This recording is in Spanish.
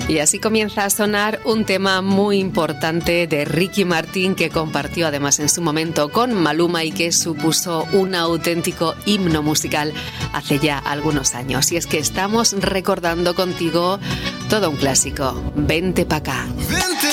Y así comienza a sonar un tema muy importante de Ricky Martin, que compartió además en su momento con Maluma y que supuso un auténtico himno musical hace ya algunos años. Y es que estamos recordando contigo todo un clásico. Vente pa' acá. Vente